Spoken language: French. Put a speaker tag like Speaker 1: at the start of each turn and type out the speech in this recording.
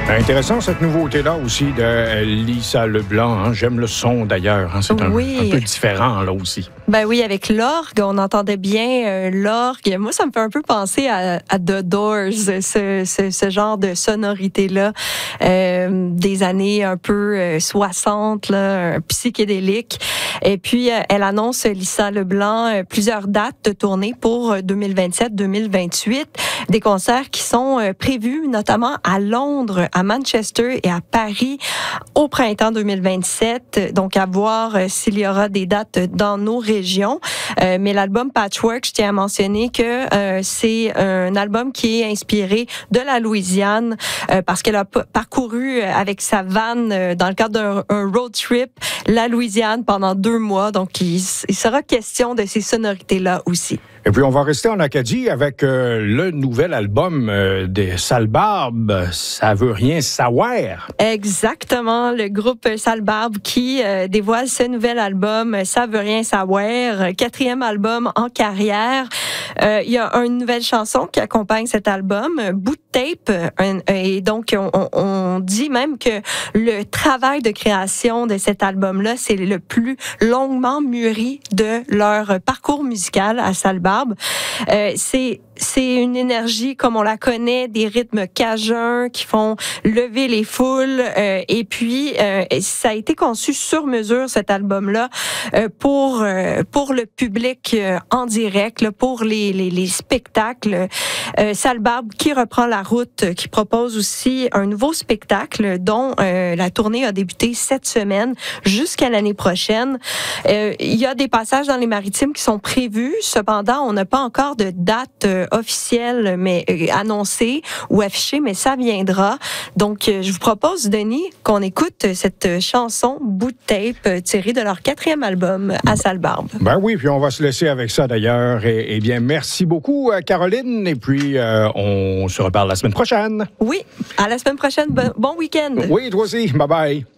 Speaker 1: Intéressant cette nouveauté-là aussi de Lisa Leblanc. Hein. J'aime le son d'ailleurs. Hein. C'est un peu différent là aussi.
Speaker 2: Ben oui, avec l'orgue, on entendait bien l'orgue. Moi, ça me fait un peu penser à The Doors, ce genre de sonorité-là des années un peu 60, là, psychédéliques. Et puis, elle annonce, Lisa Leblanc, plusieurs dates de tournée pour 2027-2028. Des concerts qui sont prévus notamment à Londres, à Manchester et à Paris au printemps 2027. Donc, à voir s'il y aura des dates dans nos régions. Mais l'album Patchwork, je tiens à mentionner que c'est un album qui est inspiré de la Louisiane parce qu'elle a parcouru avec sa van dans le cadre d'un road trip la Louisiane pendant 2 mois. Donc, il sera question de ces sonorités-là aussi.
Speaker 1: Et puis, on va rester en Acadie avec le nouvel album des Sales Barbes, Ça veut rien savoir.
Speaker 2: Exactement, le groupe Sales Barbes qui dévoile ce nouvel album, Ça veut rien savoir, 4e album en carrière. Il y a une nouvelle chanson qui accompagne cet album, Bout de tape, et donc on dit même que le travail de création de cet album-là, c'est le plus longuement mûri de leur parcours musical à Sales Barbes. C'est une énergie comme on la connaît, des rythmes cajuns qui font lever les foules. Et puis, ça a été conçu sur mesure, cet album-là, pour le public en direct, là, pour les spectacles. Sales Barbes qui reprend la route, qui propose aussi un nouveau spectacle dont la tournée a débuté cette semaine jusqu'à l'année prochaine. Il y a des passages dans les Maritimes qui sont prévus. Cependant, on n'a pas encore de date officielle, mais annoncée ou affichée, mais ça viendra. Donc, je vous propose, Denis, qu'on écoute cette chanson Bout de tape tirée de leur 4e album à Sales Barbes.
Speaker 1: Ben oui, puis on va se laisser avec ça d'ailleurs. Eh bien, merci beaucoup, Caroline. Et puis, on se reparle la semaine prochaine.
Speaker 2: Oui, à la semaine prochaine. Bon week-end.
Speaker 1: Oui, toi aussi. Bye-bye.